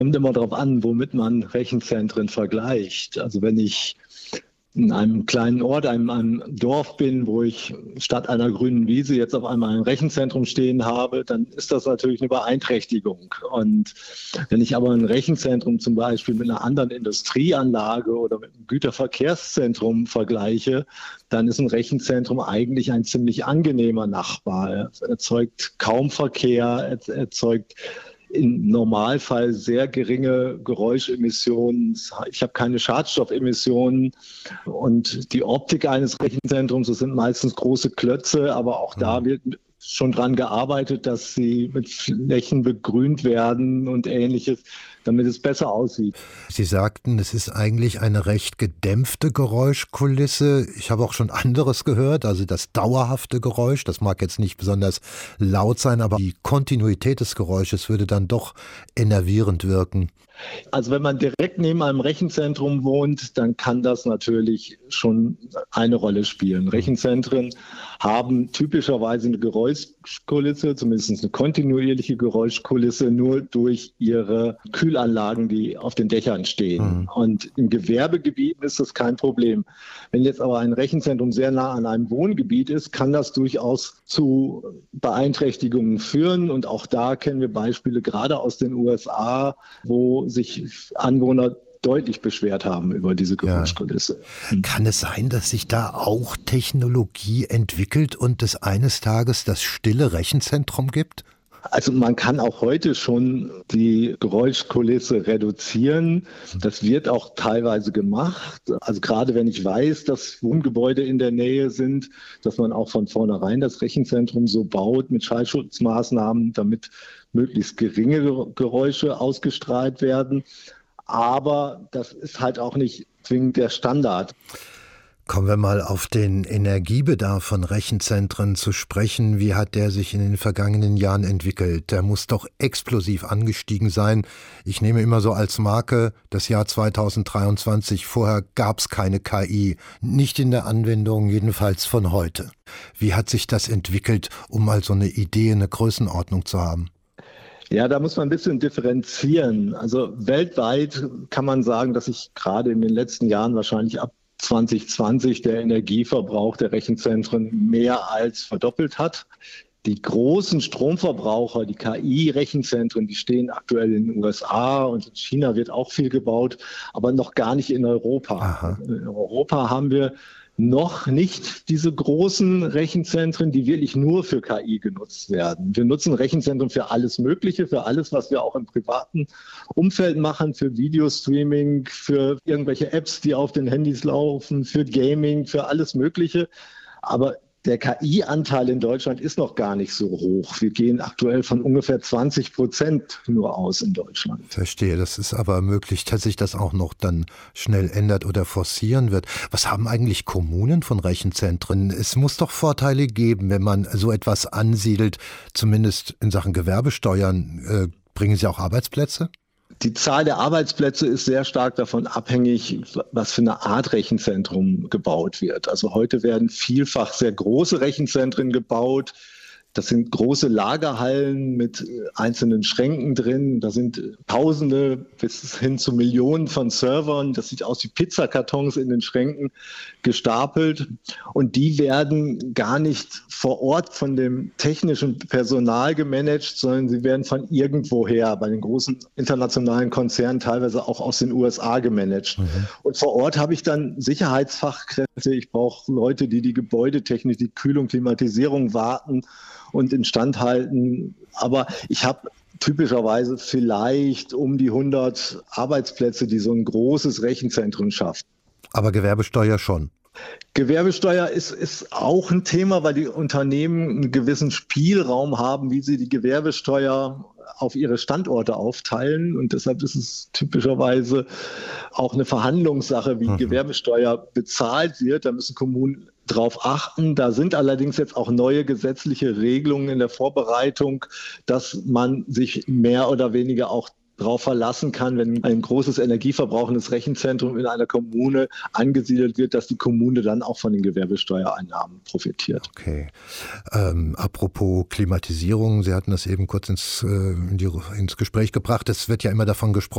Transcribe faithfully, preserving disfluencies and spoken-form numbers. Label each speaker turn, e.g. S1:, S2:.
S1: Kommt immer darauf an, womit man Rechenzentren vergleicht. Also wenn ich in einem kleinen Ort, einem, einem Dorf bin, wo ich statt einer grünen Wiese jetzt auf einmal ein Rechenzentrum stehen habe, dann ist das natürlich eine Beeinträchtigung. Und wenn ich aber ein Rechenzentrum zum Beispiel mit einer anderen Industrieanlage oder mit einem Güterverkehrszentrum vergleiche, dann ist ein Rechenzentrum eigentlich ein ziemlich angenehmer Nachbar. Es erzeugt kaum Verkehr, es erzeugt im Normalfall sehr geringe Geräuschemissionen. Ich habe keine Schadstoffemissionen. Und die Optik eines Rechenzentrums, das sind meistens große Klötze, aber auch da wird schon dran gearbeitet, dass sie mit Flächen begrünt werden und Ähnliches, damit es besser aussieht.
S2: Sie sagten, es ist eigentlich eine recht gedämpfte Geräuschkulisse. Ich habe auch schon anderes gehört, also das dauerhafte Geräusch, das mag jetzt nicht besonders laut sein, aber die Kontinuität des Geräusches würde dann doch enervierend wirken.
S1: Also wenn man direkt neben einem Rechenzentrum wohnt, dann kann das natürlich schon eine Rolle spielen. Rechenzentren haben typischerweise eine Geräuschkulisse, zumindest eine kontinuierliche Geräuschkulisse, nur durch ihre Kühlanlagen, die auf den Dächern stehen. Mhm. Und in Gewerbegebieten ist das kein Problem. Wenn jetzt aber ein Rechenzentrum sehr nah an einem Wohngebiet ist, kann das durchaus zu Beeinträchtigungen führen. Und auch da kennen wir Beispiele gerade aus den U S A, wo sich Anwohner deutlich beschwert haben über diese Geräuschkulisse.
S2: Ja. Kann es sein, dass sich da auch Technologie entwickelt und es eines Tages das stille Rechenzentrum gibt?
S1: Also man kann auch heute schon die Geräuschkulisse reduzieren. Das wird auch teilweise gemacht. Also gerade wenn ich weiß, dass Wohngebäude in der Nähe sind, dass man auch von vornherein das Rechenzentrum so baut mit Schallschutzmaßnahmen, damit möglichst geringe Geräusche ausgestrahlt werden. Aber das ist halt auch nicht zwingend der Standard.
S2: Kommen wir mal auf den Energiebedarf von Rechenzentren zu sprechen. Wie hat der sich in den vergangenen Jahren entwickelt? Der muss doch explosiv angestiegen sein. Ich nehme immer so als Marke das Jahr zweitausenddreiundzwanzig. Vorher gab es keine K I, nicht in der Anwendung, jedenfalls von heute. Wie hat sich das entwickelt, um mal so eine Idee, eine Größenordnung zu haben?
S1: Ja, da muss man ein bisschen differenzieren. Also weltweit kann man sagen, dass sich gerade in den letzten Jahren wahrscheinlich ab zwanzig zwanzig der Energieverbrauch der Rechenzentren mehr als verdoppelt hat. Die großen Stromverbraucher, die K I-Rechenzentren, die stehen aktuell in den U S A und in China wird auch viel gebaut, aber noch gar nicht in Europa. Aha. In Europa haben wir noch nicht diese großen Rechenzentren, die wirklich nur für K I genutzt werden. Wir nutzen Rechenzentren für alles Mögliche, für alles, was wir auch im privaten Umfeld machen, für Videostreaming, für irgendwelche Apps, die auf den Handys laufen, für Gaming, für alles Mögliche. Aber der K I-Anteil in Deutschland ist noch gar nicht so hoch. Wir gehen aktuell von ungefähr zwanzig Prozent nur aus in Deutschland.
S2: Verstehe, das ist aber möglich, dass sich das auch noch dann schnell ändert oder forcieren wird. Was haben eigentlich Kommunen von Rechenzentren? Es muss doch Vorteile geben, wenn man so etwas ansiedelt, zumindest in Sachen Gewerbesteuern. Äh, bringen sie auch Arbeitsplätze?
S1: Die Zahl der Arbeitsplätze ist sehr stark davon abhängig, was für eine Art Rechenzentrum gebaut wird. Also heute werden vielfach sehr große Rechenzentren gebaut. Das sind große Lagerhallen mit einzelnen Schränken drin. Da sind Tausende bis hin zu Millionen von Servern. Das sieht aus wie Pizzakartons in den Schränken gestapelt. Und die werden gar nicht vor Ort von dem technischen Personal gemanagt, sondern sie werden von irgendwoher bei den großen internationalen Konzernen, teilweise auch aus den U S A gemanagt. Mhm. Und vor Ort habe ich dann Sicherheitsfachkräfte. Ich brauche Leute, die die Gebäudetechnik, die Kühlung, Klimatisierung warten und instand halten. Aber ich habe typischerweise vielleicht um die hundert Arbeitsplätze, die so ein großes Rechenzentrum schafft.
S2: Aber Gewerbesteuer schon?
S1: Gewerbesteuer ist, ist auch ein Thema, weil die Unternehmen einen gewissen Spielraum haben, wie sie die Gewerbesteuer auf ihre Standorte aufteilen. Und deshalb ist es typischerweise auch eine Verhandlungssache, wie mhm. Gewerbesteuer bezahlt wird. Da müssen Kommunen drauf achten. Da sind allerdings jetzt auch neue gesetzliche Regelungen in der Vorbereitung, dass man sich mehr oder weniger auch darauf verlassen kann, wenn ein großes energieverbrauchendes Rechenzentrum in einer Kommune angesiedelt wird, dass die Kommune dann auch von den Gewerbesteuereinnahmen profitiert.
S2: Okay. Ähm, apropos Klimatisierung, Sie hatten das eben kurz ins, äh, in die, ins Gespräch gebracht. Es wird ja immer davon gesprochen,